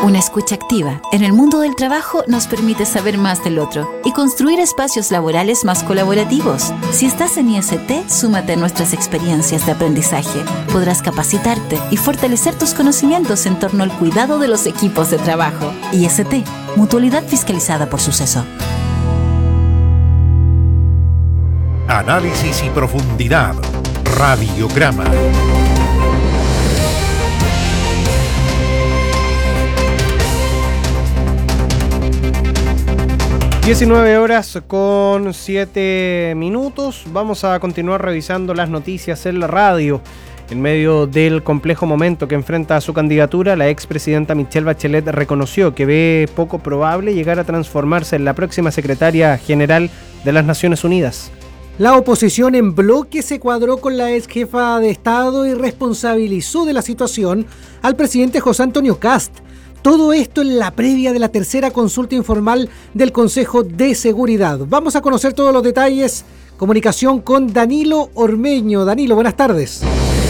Una escucha activa en el mundo del trabajo nos permite saber más del otro y construir espacios laborales más colaborativos. Si estás en IST, súmate a nuestras experiencias de aprendizaje. Podrás capacitarte y fortalecer tus conocimientos en torno al cuidado de los equipos de trabajo. IST, Mutualidad Fiscalizada por Suceso. Análisis y profundidad. Radiograma. 19:07. Vamos a continuar revisando las noticias en la radio. En medio del complejo momento que enfrenta a su candidatura, la expresidenta Michelle Bachelet reconoció que ve poco probable llegar a transformarse en la próxima secretaria general de las Naciones Unidas. La oposición en bloque se cuadró con la ex jefa de Estado y responsabilizó de la situación al presidente José Antonio Kast. Todo esto en la previa de la tercera consulta informal del Consejo de Seguridad. Vamos a conocer todos los detalles. Comunicación con Danilo Ormeño. Danilo, buenas tardes.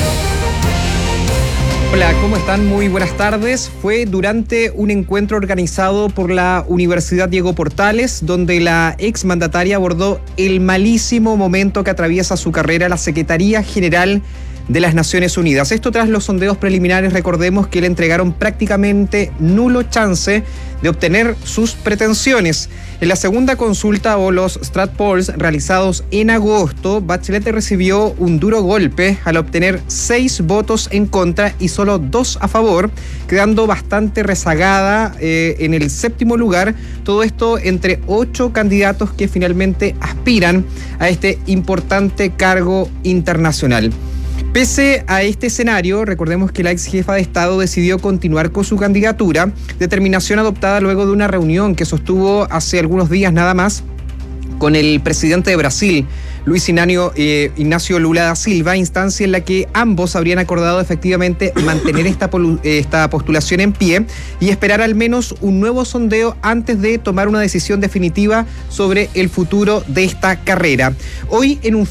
Hola, ¿cómo están? Muy buenas tardes. Fue durante un encuentro organizado por la Universidad Diego Portales, donde la exmandataria abordó el malísimo momento que atraviesa su carrera la Secretaría General de las Naciones Unidas. Esto tras los sondeos preliminares, recordemos que le entregaron prácticamente nulo chance de obtener sus pretensiones. En la segunda consulta o los Strat Polls realizados en agosto, Bachelet recibió un duro golpe al obtener 6 votos en contra y solo 2 a favor, quedando bastante rezagada en el séptimo lugar. Todo esto entre 8 candidatos que finalmente aspiran a este importante cargo internacional. Pese a este escenario, recordemos que la ex jefa de Estado decidió continuar con su candidatura, determinación adoptada luego de una reunión que sostuvo hace algunos días nada más con el presidente de Brasil, Luis Ignacio Lula da Silva, instancia en la que ambos habrían acordado efectivamente mantener esta postulación en pie y esperar al menos un nuevo sondeo antes de tomar una decisión definitiva sobre el futuro de esta carrera. Hoy, en un